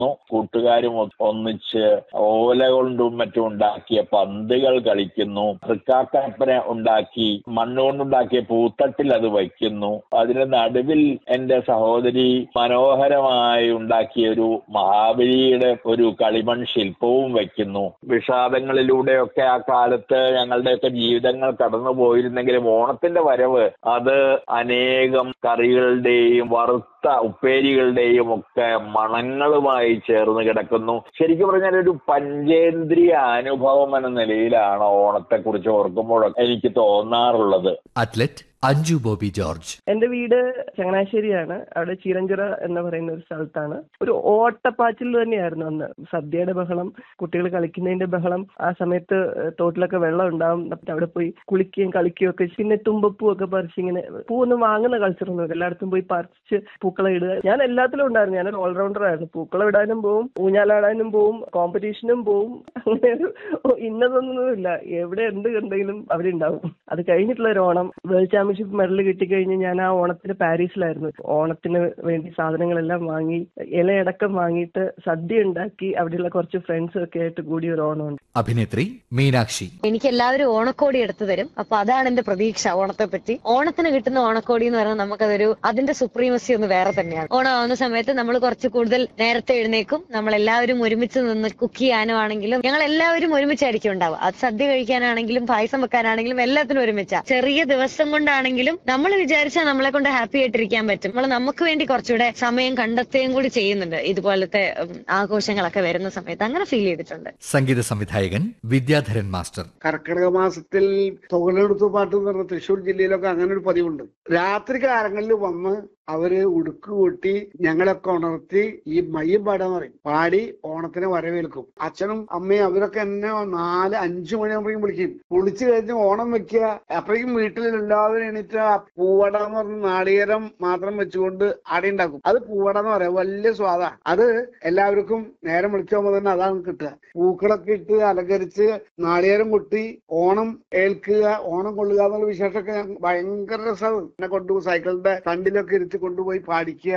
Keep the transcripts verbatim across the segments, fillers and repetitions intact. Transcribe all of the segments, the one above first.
കൂട്ടുകാരും ഒന്നിച്ച് ഓല കൊണ്ടും മറ്റും ഉണ്ടാക്കിയ പന്തുകൾ കളിക്കുന്നു. തൃക്കാക്കരപ്പന ഉണ്ടാക്കി മണ്ണുകൊണ്ടുണ്ടാക്കിയ പൂത്തട്ടിൽ അത് വയ്ക്കുന്നു. അതിന് നടുവിൽ എന്റെ സഹോദരി മനോഹരമായി ഉണ്ടാക്കിയ ഒരു മഹാബലിയുടെ ഒരു കളിമൺ ശില്പവും വയ്ക്കുന്നു. വിഷാദങ്ങളിലൂടെയൊക്കെ ആ കാലത്ത് ഞങ്ങളുടെയൊക്കെ ജീവിതങ്ങൾ കടന്നു പോയിരുന്നെങ്കിലും ഓണത്തിന്റെ വരവ് അത് അനേകം കറികളുടെയും വറുത്ത ഉപ്പേരികളുടെയും ഒക്കെ മണങ്ങളുമായി ചേർന്ന് കിടക്കുന്നു. ശരിക്കും പറഞ്ഞാൽ ഒരു പഞ്ചേന്ദ്രിയ അനുഭവം എന്ന നിലയിലാണ് ഓണത്തെ കുറിച്ച് ഓർക്കുമ്പോഴൊക്കെ എനിക്ക് തോന്നാറുള്ളത്. Athlete Anju Bobby George. എന്റെ വീട് ചങ്ങനാശ്ശേരിയാണ്. അവിടെ ചീരഞ്ചിറ എന്ന് പറയുന്ന ഒരു സ്ഥലത്താണ്. ഒരു ഓട്ടപ്പാച്ചിൽ തന്നെയായിരുന്നു അന്ന്. സദ്യയുടെ ബഹളം, കുട്ടികൾ കളിക്കുന്നതിന്റെ ബഹളം. ആ സമയത്ത് തോട്ടിലൊക്കെ വെള്ളം ഉണ്ടാവും. അവിടെ പോയി കുളിക്കുകയും കളിക്കുകയും ഒക്കെ. പിന്നെ തുമ്പപ്പൂ ഒക്കെ പറിച്ച് ഇങ്ങനെ പൂവൊന്നും വാങ്ങുന്ന കൾച്ചറൊന്നും എല്ലായിടത്തും പോയി പറിച്ച് പൂക്കളം ഇടുക. ഞാൻ എല്ലാത്തിലും ഉണ്ടായിരുന്നു. ഞാനൊരു ഓൾറൗണ്ടർ ആയിരുന്നു. പൂക്കളം ഇടാനും പോവും, ഊഞ്ഞാലാടാനും പോവും, കോമ്പറ്റീഷനും പോവും. അങ്ങനെ ഒരു ഇന്നതൊന്നുമില്ല. എവിടെ എന്ത് കണ്ടെങ്കിലും അവിടെ ഉണ്ടാവും. അത് കഴിഞ്ഞിട്ടുള്ള ഒരു ഓണം വേൾഡ് ചാമ്പ്യൻഷിപ്പ് മെഡൽ കിട്ടിക്കഴിഞ്ഞ് ഞാൻ ആ ഓണത്തിന് പാരീസിലായിരുന്നു. ഓണത്തിന് വേണ്ടി സാധനങ്ങളെല്ലാം വാങ്ങി, ഇലയടക്കം വാങ്ങിയിട്ട് സദ്യ ഉണ്ടാക്കി അവിടെയുള്ള കുറച്ച് ഫ്രണ്ട്സ് ഒക്കെ ആയിട്ട് കൂടി ഒരു ഓണമുണ്ട്. അഭിനേത്രി മീനാക്ഷി. എനിക്ക് എല്ലാവരും ഓണക്കോടി എടുത്തു തരും. അപ്പൊ അതാണ് എന്റെ പ്രതീക്ഷ ഓണത്തെ പറ്റി. ഓണത്തിന് കിട്ടുന്ന ഓണക്കോടി എന്ന് പറയുന്നത് നമുക്കതൊരു അതിന്റെ സുപ്രീമസി ഒന്ന് വേറെ തന്നെയാണ്. ഓണം ആവുന്ന സമയത്ത് നമ്മൾ കുറച്ച് കൂടുതൽ നേരത്തെ എഴുന്നേക്കും. നമ്മൾ എല്ലാവരും ഒരുമിച്ച് നിന്ന് കുക്ക് ചെയ്യാനും ആണെങ്കിലും ഞങ്ങൾ എല്ലാവരും ഒരുമിച്ചായിരിക്കും ഉണ്ടാവുക. അത് സദ്യ കഴിക്കാനാണെങ്കിലും പായസം വെക്കാനാണെങ്കിലും എല്ലാത്തിനും ഒരുമിച്ചാ. ചെറിയ ദിവസം കൊണ്ടാണെങ്കിലും നമ്മൾ വിചാരിച്ചാൽ നമ്മളെ കൊണ്ട് ഹാപ്പി ആയിട്ടിരിക്കാൻ പറ്റും. നമ്മൾ നമുക്ക് വേണ്ടി കുറച്ചുകൂടെ സമയം കണ്ടെത്തുകയും കൂടി ചെയ്യുന്നുണ്ട് ഇതുപോലത്തെ ആഘോഷങ്ങളൊക്കെ വരുന്ന സമയത്ത്. അങ്ങനെ ഫീൽ ചെയ്തിട്ടുണ്ട്. സംഗീത സംവിധായകൻ വിദ്യാധരൻ മാസ്റ്റർ. കർക്കിടക മാസത്തിൽ തൊഴിലെടുത്തു പാട്ട് എന്ന് പറഞ്ഞ തൃശ്ശൂർ ജില്ലയിലൊക്കെ അങ്ങനെ ഒരു പതിവുണ്ട്. രാത്രി കാലങ്ങളിൽ വന്ന് അവര് ഉടുക്ക് കൂട്ടി ഞങ്ങളൊക്കെ ഉണർത്തി ഈ മയ്യം പാടാൻ പറയും. പാടി ഓണത്തിനെ വരവേൽക്കും. അച്ഛനും അമ്മയും അവരൊക്കെ എന്നെ നാല് അഞ്ചു മണിയാകുമ്പോഴേക്കും വിളിക്കും. വിളിച്ചു കഴിഞ്ഞ് ഓണം വെക്കുക. അപ്പോഴേക്കും വീട്ടിൽ എല്ലാവരും എണീറ്റ് പൂവട എന്ന് പറഞ്ഞ നാളികേരം മാത്രം വെച്ചുകൊണ്ട് അട ഉണ്ടാക്കും. അത് പൂവട എന്ന് പറയാം. വലിയ സ്വാദാ. അത് എല്ലാവർക്കും നേരം വിളിക്കുമ്പോൾ തന്നെ അതാണ് കിട്ടുക. പൂക്കളൊക്കെ ഇട്ട് അലങ്കരിച്ച് നാളികേരം കൊട്ടി ഓണം ഏൽക്കുക, ഓണം കൊള്ളുക എന്നുള്ള വിശേഷമൊക്കെ ഭയങ്കര രസമാണ്. എന്നെ കൊണ്ടുപോയി സൈക്കിളിന്റെ കണ്ടിലൊക്കെ ഇരുത്തി കൊണ്ടുപോയി പാടിക്കുക.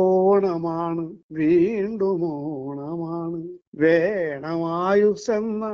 ഓണമാണ് വീണ്ടും ഓണമാണ് വേണമായുസെന്ന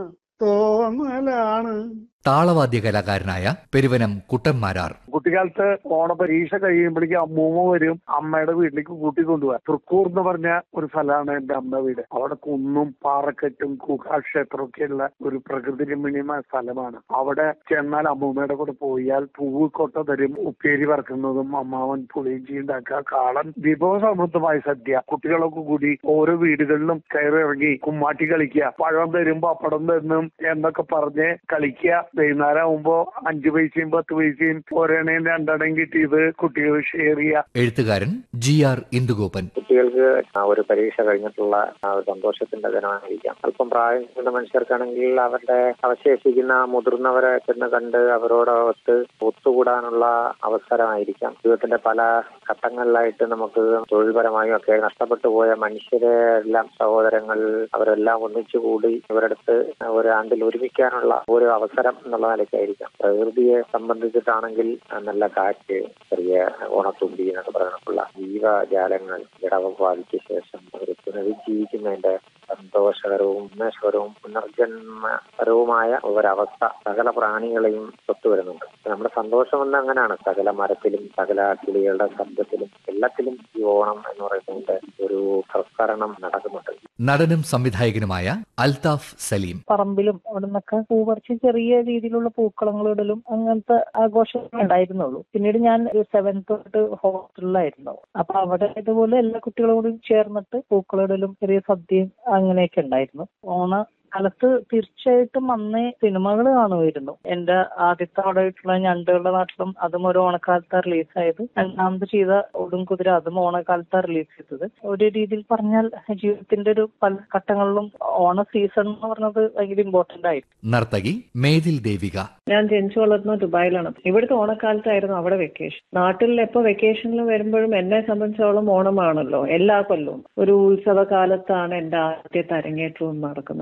തോന്നലാണ്. താളവാദ്യ കലാകാരനായ പെരുവനം കുട്ടന്മാരാർ. കുട്ടിക്കാലത്ത് ഓണ പരീക്ഷ കഴിയുമ്പോഴേക്കും അമ്മൂമ്മ വരും. അമ്മയുടെ വീട്ടിലേക്ക് കൂട്ടി കൊണ്ടുപോകാൻ. തൃക്കൂർ എന്ന് പറഞ്ഞ ഒരു സ്ഥലമാണ് എന്റെ അമ്മ വീട്. അവിടെ കുന്നും പാറക്കെട്ടും കൂക്കാക്ഷേത്രമൊക്കെയുള്ള ഒരു പ്രകൃതി രമണീയമായ സ്ഥലമാണ്. അവിടെ ചെന്നാൽ അമ്മൂമ്മയുടെ കൂടെ പോയാൽ പൂവ് കൊട്ട തരും. ഉപ്പേരി വറക്കുന്നതും അമ്മാവൻ പുളിയിഞ്ചി ഉണ്ടാക്കുക. കാളൻ വിഭവസമൃദ്ധമായ സദ്യ. കുട്ടികളൊക്കെ കൂടി ഓരോ വീടുകളിലും കയറി ഇറങ്ങി കുമ്മാട്ടി കളിക്കുക. പഴം തരും, പപ്പടം തരും എന്നൊക്കെ പറഞ്ഞ് കളിക്കുക. വൈകുന്നേരം ആകുമ്പോ അഞ്ചു പൈസയും പത്ത് പൈസയും ഒരെണ്ണയും രണ്ടെണ്ണയും കിട്ടിയത് കുട്ടികൾ ഷെയർ ചെയ്യുക. എഴുത്തുകാരൻ ജി ആർ ഇന്ദുഗോപൻ. കുട്ടികൾക്ക് ഒരു പരീക്ഷ കഴിഞ്ഞിട്ടുള്ള സന്തോഷത്തിന്റെ ദിനമായിരിക്കാം. അല്പം പ്രായം ചെന്ന മനുഷ്യർക്കാണെങ്കിൽ അവരുടെ അവശേഷിക്കുന്ന മുതിർന്നവരെ ചെന്ന് കണ്ട് അവരോടൊത്ത് ഒത്തുകൂടാനുള്ള അവസരമായിരിക്കാം. ജീവിതത്തിന്റെ പല ഘട്ടങ്ങളിലായിട്ട് നമുക്ക് തൊഴിൽപരമായും ഒക്കെ നഷ്ടപ്പെട്ടു പോയ മനുഷ്യരെ എല്ലാം സഹോദരങ്ങൾ അവരെല്ലാം ഒന്നിച്ചുകൂടി ഇവരടുത്ത് ഒരു ആണ്ടിൽ ഒരുമിക്കാനുള്ള ഒരു അവസരം എന്നുള്ള നിലയ്ക്കായിരിക്കാം. പ്രകൃതിയെ സംബന്ധിച്ചിട്ടാണെങ്കിൽ നല്ല കാറ്റ്, ചെറിയ ഓണത്തുമ്പി എന്നൊക്കെ പറഞ്ഞിട്ടുള്ള ജീവജാലങ്ങൾ ഇടവം പാലിച്ച ശേഷം ഒരു പുനരുജ്ജീവിക്കുന്നതിന്റെ സന്തോഷകരവും ഉന്മേഷകരവും പുനർജന്മപരവുമായ ഒരവസ്ഥ സകല പ്രാണികളെയും തൊട്ടു വരുന്നുണ്ട്. നമ്മുടെ സന്തോഷം എന്ന് അങ്ങനെയാണ്. സകല മരത്തിലും സകല കിളികളുടെ ശബ്ദത്തിലും എല്ലാത്തിലും ഈ ഓണം എന്ന് പറയുന്നതിന്റെ ഒരു പ്രസരണം നടക്കുന്നുണ്ട്. നടനും സംവിധായകനുമായ അൽതാഫ് സലീം. പറമ്പിലും അവിടെ നിന്നൊക്കെ പൂ പറിച്ച് ചെറിയ രീതിയിലുള്ള പൂക്കളങ്ങളിടലും അങ്ങനത്തെ ആഘോഷങ്ങൾ ഉണ്ടായിരുന്നുള്ളൂ. പിന്നീട് ഞാൻ ഒരു സെവൻത് തൊട്ട് ഹോസ്റ്റലിലായിരുന്നു. അപ്പൊ അവിടെ ഇതുപോലെ എല്ലാ കുട്ടികളോടും ചേർന്നിട്ട് പൂക്കളിടലും ചെറിയ സദ്യയും അങ്ങനെയൊക്കെ ഉണ്ടായിരുന്നു. ഓണ കാലത്ത് തീർച്ചയായിട്ടും അന്നേ സിനിമകൾ കാണുമായിരുന്നു. എന്റെ ആദ്യത്തെ ആടായിട്ടുള്ള ഞണ്ടുകളുടെ നാട്ടിലും അതും ഒരു ഓണക്കാലത്താണ് റിലീസായത്. രണ്ടാമത് ചെയ്ത ഒടും കുതിര അതും ഓണക്കാലത്താണ് റിലീസ് ചെയ്തത്. ഒരു രീതിയിൽ പറഞ്ഞാൽ ജീവിതത്തിന്റെ ഒരു പല ഘട്ടങ്ങളിലും ഓണ സീസൺ എന്ന് പറഞ്ഞത് ഭയങ്കര ഇമ്പോർട്ടന്റ് ആയിരുന്നു. നർത്തകി മേതിൽ ദേവിക. ഞാൻ ജനിച്ചു വളർന്ന ദുബായിലാണ്. ഇവിടുത്തെ ഓണക്കാലത്തായിരുന്നു അവിടെ വെക്കേഷൻ. നാട്ടിൽ എപ്പോ വെക്കേഷനിൽ വരുമ്പോഴും എന്നെ സംബന്ധിച്ചോളം ഓണമാണല്ലോ എല്ലാ കൊല്ലവും. ഒരു ഉത്സവ കാലത്താണ് എന്റെ ആദ്യത്തെ അരങ്ങേറ്റവും നടക്കുന്നത്. അതും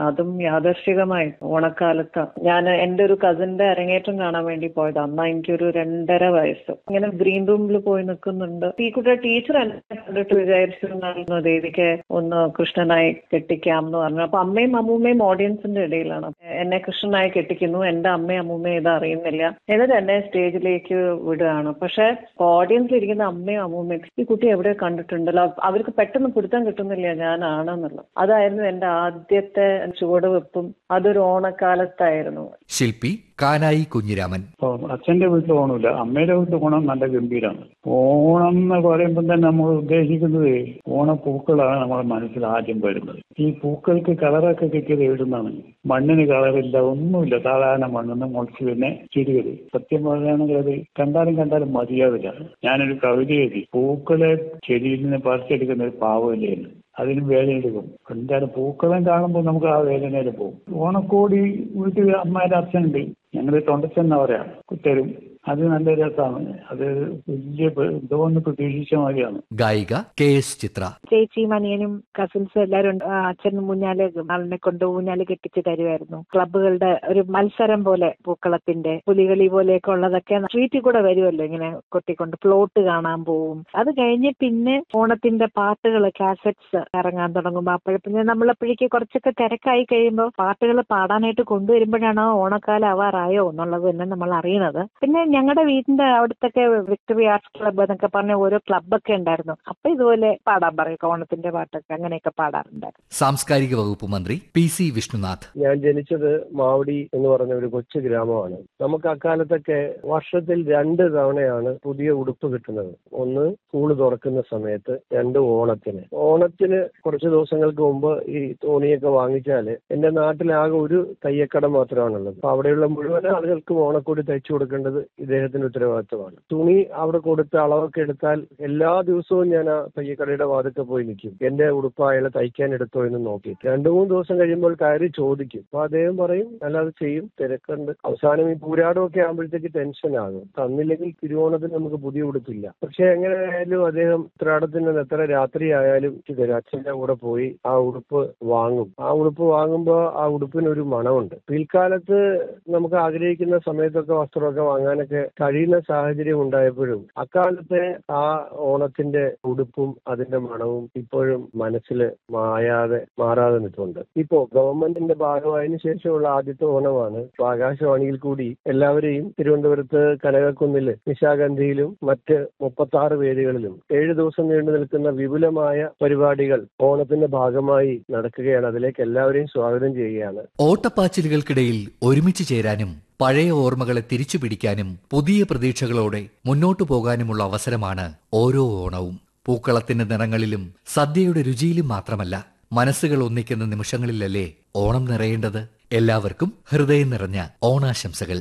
യാദർശികമായി ഓണക്കാലത്ത് ഞാൻ എന്റെ ഒരു കസിന്റെ അരങ്ങേറ്റം കാണാൻ വേണ്ടി പോയത്. അന്ന് എനിക്കൊരു രണ്ടര വയസ്സ്. ഇങ്ങനെ ഗ്രീൻ റൂമിൽ പോയി നിൽക്കുന്നുണ്ട്. ഈ കുട്ടിയുടെ ടീച്ചർ എന്നെ കണ്ടിട്ട് വിചാരിച്ചിരുന്നു ദേവിക്ക് ഒന്ന് കൃഷ്ണനായി കെട്ടിക്കാം എന്ന് പറഞ്ഞു. അപ്പൊ അമ്മയും അമ്മൂമ്മയും ഓഡിയൻസിന്റെ ഇടയിലാണ്. എന്നെ കൃഷ്ണനായി കെട്ടിക്കുന്നു, എന്റെ അമ്മയും അമ്മൂമ്മയും ഇത് അറിയുന്നില്ല. എന്നിട്ട് എന്നെ സ്റ്റേജിലേക്ക് വിടുകയാണ്. പക്ഷെ ഓഡിയൻസിൽ ഇരിക്കുന്ന അമ്മയും അമ്മൂമ്മയും ഈ കുട്ടി എവിടെ കണ്ടിട്ടുണ്ടല്ലോ, അവർക്ക് പെട്ടെന്ന് പിടുത്തം കിട്ടുന്നില്ല ഞാനാണെന്നുള്ളത്. അതായിരുന്നു എന്റെ ആദ്യത്തെ ചുവടുവെപ്പും. അതൊരു ഓണക്കാലത്തായിരുന്നു. ശില്പി കാനായി കുഞ്ഞിരാമൻ. അച്ഛന്റെ വീട്ടിൽ ഓണമില്ല, അമ്മയുടെ വീട്ടിൽ ഓണം നല്ല ഗംഭീരമാണ്. ഓണം എന്ന് പറയുമ്പോൾ തന്നെ നമ്മൾ ഉദ്ദേശിക്കുന്നത് ഓണപ്പൂക്കളാണ് നമ്മുടെ മനസ്സിൽ ആദ്യം വരുന്നത്. ഈ പൂക്കൾക്ക് കളറൊക്കെ കിട്ടിയത് എവിടുന്നാണ്? മണ്ണിന് കളറില്ല, ഒന്നുമില്ല. സാധാരണ മണ്ണിന്ന് മുളച്ച് തന്നെ ചെടികൾ. സത്യം പറയുകയാണെങ്കിൽ അത് കണ്ടാലും കണ്ടാലും മതിയാവില്ല. ഞാനൊരു കവിത എഴുതി, പൂക്കളെ ചെടിയിൽ നിന്ന് പറിച്ചെടുക്കുന്ന ഒരു പാവമില്ലേന്ന്. അതിന് വേദനയെടുക്കും. എന്തായാലും പൂക്കളം കാണുമ്പോൾ നമുക്ക് ആ വേദനയിൽ പോകും. ഓണക്കോടി വീട്ടിൽ അമ്മയുടെ അച്ഛനുണ്ട്, ഞങ്ങൾ തൊണ്ടച്ചെന്ന പറയാം കുറ്റരും. അത് നല്ല രസമാണ്. അത് വലിയ എന്തോന്ന് പ്രതീക്ഷിച്ച മാതിരിയാണ്. ഗായിക കെ എസ് ചിത്ര. ചേച്ചിയും അനിയനും കസിൻസും എല്ലാവരും അച്ഛൻ ഊഞ്ഞാല് ആളിനെ കൊണ്ട് ഊഞ്ഞാല് കെട്ടിച്ച് തരുമായിരുന്നു. ക്ലബ്ബുകളുടെ ഒരു മത്സരം പോലെ പൂക്കളത്തിന്റെ പുലികളി പോലെയൊക്കെ ഉള്ളതൊക്കെ സ്ട്രീറ്റിൽ കൂടെ വരുമല്ലോ, ഇങ്ങനെ കൊട്ടിക്കൊണ്ട് ഫ്ലോട്ട് കാണാൻ പോവും. അത് കഴിഞ്ഞ് പിന്നെ ഓണത്തിന്റെ പാട്ടുകൾ കാസറ്റ്സ് ഇറങ്ങാൻ തുടങ്ങുമ്പോൾ അപ്പോഴത്തെ നമ്മളപ്പോഴേക്ക് കുറച്ചൊക്കെ തിരക്കായി കഴിയുമ്പോൾ പാട്ടുകൾ പാടാനായിട്ട് കൊണ്ടുവരുമ്പോഴാണ് ഓണക്കാലം ആവാറായോ എന്നുള്ളത് തന്നെ നമ്മൾ അറിയണത്. പിന്നെ ഞങ്ങളുടെ വീടിന്റെ അവിടുത്തെ വിക്ടറി ആർട്സ് ക്ലബ്ബ് എന്നൊക്കെ പറഞ്ഞ ഓരോ ക്ലബ്ബൊക്കെ ഉണ്ടായിരുന്നു. അപ്പൊ ഇതുപോലെ പാടാൻ പറയും, ഓണത്തിന്റെ പാട്ടൊക്കെ അങ്ങനെയൊക്കെ പാടാറുണ്ടായിരുന്നു. സാംസ്കാരിക വകുപ്പ് മന്ത്രി പി സി വിഷ്ണുനാഥ്. ഞാൻ ജനിച്ചത് മാവടി എന്ന് പറഞ്ഞ ഒരു കൊച്ചു ഗ്രാമമാണ്. നമുക്ക് അക്കാലത്തൊക്കെ വർഷത്തിൽ രണ്ട് തവണയാണ് പുതിയ ഉടുപ്പ് കിട്ടുന്നത്. ഒന്ന് സ്കൂള് തുറക്കുന്ന സമയത്ത്, രണ്ട് ഓണത്തിന്. ഓണത്തിന് കുറച്ച് ദിവസങ്ങൾക്ക് മുമ്പ് ഈ തോണിയൊക്കെ വാങ്ങിച്ചാല് എന്റെ നാട്ടിലാകെ ഒരു തയ്യക്കട മാത്രമാണുള്ളത്. അപ്പൊ അവിടെയുള്ള മുഴുവൻ ആളുകൾക്കും ഓണക്കൂടി തയ്ച്ചു കൊടുക്കേണ്ടത് ഇദ്ദേഹത്തിന്റെ ഉത്തരവാദിത്തമാണ്. തുണി അവിടെ കൊടുത്ത് അളവൊക്കെ എടുത്താൽ എല്ലാ ദിവസവും ഞാൻ ആ തയ്യക്കടയുടെ വാതിൽക്ക് പോയി നിൽക്കും, എന്റെ ഉടുപ്പ് അയാളെ തയ്ക്കാൻ എടുത്തോ എന്ന് നോക്കി. രണ്ടു മൂന്ന് ദിവസം കഴിയുമ്പോൾ കയറി ചോദിക്കും. അപ്പൊ അദ്ദേഹം പറയും അല്ലാതെ ചെയ്യും, തിരക്കുണ്ട്. അവസാനം ഈ പൂരാടമൊക്കെ ആകുമ്പോഴത്തേക്ക് ടെൻഷൻ ആകും. തന്നില്ലെങ്കിൽ തിരുവോണത്തിന് നമുക്ക് പുതിയ ഉടുപ്പില്ല. പക്ഷെ എങ്ങനെയായാലും അദ്ദേഹം ഉത്രാടത്തിന് എത്ര രാത്രി ആയാലും അച്ഛന്റെ കൂടെ പോയി ആ ഉടുപ്പ് വാങ്ങും. ആ ഉടുപ്പ് വാങ്ങുമ്പോൾ ആ ഉടുപ്പിനൊരു മണമുണ്ട്. പിൽക്കാലത്ത് നമുക്ക് ആഗ്രഹിക്കുന്ന സമയത്തൊക്കെ വസ്ത്രമൊക്കെ വാങ്ങാനൊക്കെ കഴിയുന്ന സാഹചര്യം ഉണ്ടായപ്പോഴും അക്കാലത്തെ ആ ഓണത്തിന്റെ ഉടുപ്പും അതിന്റെ മണവും ഇപ്പോഴും മനസ്സിൽ മായാതെ മാറാതെ നിൽക്കുന്നുണ്ട്. ഇപ്പോ ഗവൺമെന്റിന്റെ ഭാഗമായതിനു ശേഷമുള്ള ആദ്യത്തെ ഓണമാണ്. ആകാശവാണിയിൽ കൂടി എല്ലാവരെയും തിരുവനന്തപുരത്ത് കനകക്കുന്നില് നിശാഗന്ധിയിലും മറ്റ് മുപ്പത്തി ആറ് വേദികളിലും ഏഴു ദിവസം നീണ്ടു നിൽക്കുന്ന വിപുലമായ പരിപാടികൾ ഓണത്തിന്റെ ഭാഗമായി നടക്കുകയാണ്. അതിലേക്ക് എല്ലാവരെയും സ്വാഗതം ചെയ്യുകയാണ്. ഓട്ടപ്പാച്ചിലുകൾക്കിടയിൽ ഒരുമിച്ച് ചേരാനും പഴയ ഓർമ്മകളെ തിരിച്ചു പിടിക്കാനും പുതിയ പ്രതീക്ഷകളോടെ മുന്നോട്ടു പോകാനുമുള്ള അവസരമാണ് ഓരോ ഓണവും. പൂക്കളത്തിന്റെ നിറങ്ങളിലും സദ്യയുടെ രുചിയിലും മാത്രമല്ല, മനസ്സുകൾ ഒന്നിക്കുന്ന നിമിഷങ്ങളിലല്ലേ ഓണം നിറയേണ്ടത്. എല്ലാവർക്കും ഹൃദയം നിറഞ്ഞ ഓണാശംസകൾ.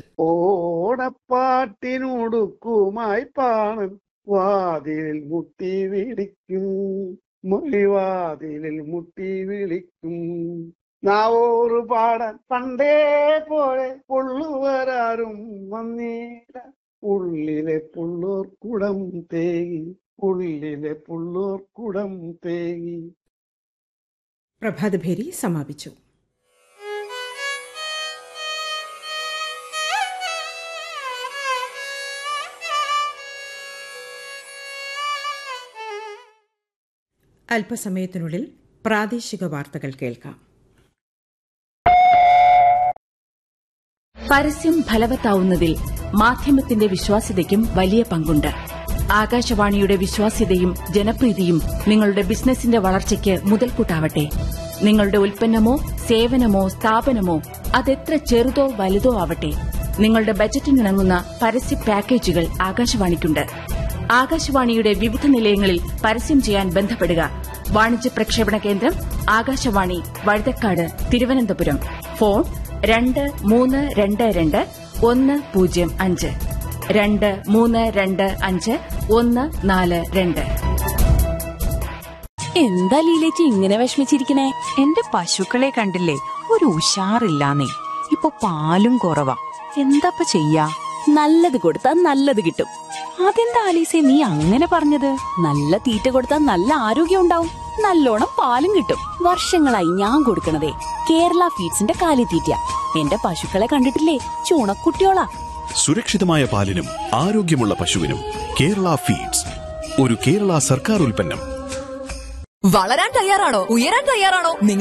ഓണപ്പാട്ടിനൊടുക്കുമായി പാണം വാതിലിൽ മുട്ടി വിളിക്കും, മൊഴിവാതിലിൽ മുട്ടി വിളിക്കും. നാവോറ് പാടാൻ പണ്ടേ പോലെ പൊള്ളുവരാരും വന്നീല, ഉള്ളിലെ പുള്ളോർ കുടം തേങ്ങി, ഉള്ളിലെ പുള്ളോർ കുടം തേങ്ങി. പ്രഭാതഭേരി സമാപിച്ചു. അല്പസമയത്തിനുള്ളിൽ പ്രാദേശിക വാർത്തകൾ കേൾക്കാം. പരസ്യം ഫലവത്താവുന്നതിൽ മാധ്യമത്തിന്റെ വിശ്വാസ്യതയ്ക്കും വലിയ പങ്കുണ്ട്. ആകാശവാണിയുടെ വിശ്വാസ്യതയും ജനപ്രീതിയും നിങ്ങളുടെ ബിസിനസിന്റെ വളർച്ചയ്ക്ക് മുതൽക്കൂട്ടാവട്ടെ. നിങ്ങളുടെ ഉൽപ്പന്നമോ സേവനമോ സ്ഥാപനമോ അതെത്ര ചെറുതോ വലുതോ ആവട്ടെ, നിങ്ങളുടെ ബജറ്റിനിണങ്ങുന്ന പരസ്യ പാക്കേജുകൾ ആകാശവാണിക്കുണ്ട്. ആകാശവാണിയുടെ വിവിധ നിലയങ്ങളിൽ പരസ്യം ചെയ്യാൻ ബന്ധപ്പെടുക. വാണിജ്യ പ്രക്ഷേപണ കേന്ദ്രം ആകാശവാണി, വഴുതക്കാട്, തിരുവനന്തപുരം. ഫോൺ രണ്ട് മൂന്ന് രണ്ട് രണ്ട് ഒന്ന് പൂജ്യം അഞ്ച് രണ്ട് മൂന്ന് രണ്ട് അഞ്ച് ഒന്ന് നാല് രണ്ട്. എന്താ ലീലേച്ചി ഇങ്ങനെ വിഷമിച്ചിരിക്കണേ? എന്റെ പശുക്കളെ കണ്ടില്ലേ, ഒരു ഉഷാറില്ലാന്നേ. ഇപ്പൊ പാലും കുറവാ. എന്താപ്പ ചെയ്യാ? നല്ലത് കൊടുത്താ നല്ലത് കിട്ടും. അതെന്താ ആലീസേ നീ അങ്ങനെ പറഞ്ഞത്? നല്ല തീറ്റ കൊടുത്താൽ നല്ല ആരോഗ്യം ഉണ്ടാവും. നല്ലോണം പാലും കിട്ടും. വർഷങ്ങളായി ഞാൻ കൊടുക്കണതേ കേരള ഫീഡ്സിന്റെ കാലിത്തീറ്റ. എന്റെ പശുക്കളെ കണ്ടിട്ടില്ലേ, ചൂണക്കുട്ടിയോളാ. സുരക്ഷിതമായ പാലിനും ആരോഗ്യമുള്ള പശുവിനും കേരള ഫീഡ്സ് ഒരു കേരള സർക്കാർ ഉൽപ്പന്നം. വളരാൻ തയ്യാറാണോ? ഉയരാൻ തയ്യാറാണോ? നിങ്ങൾ